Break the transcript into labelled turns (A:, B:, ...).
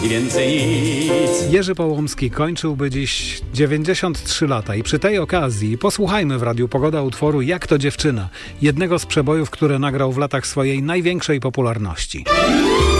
A: I więcej nic.
B: Jerzy Połomski kończyłby dziś 93 lata i przy tej okazji posłuchajmy w Radiu Pogoda utworu Jak to dziewczyna, jednego z przebojów, które nagrał w latach swojej największej popularności.